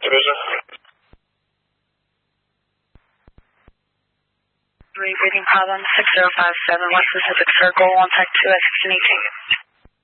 Division. Repeating problem 6057 West Pacific Circle, 1 Tech 2 at 1618.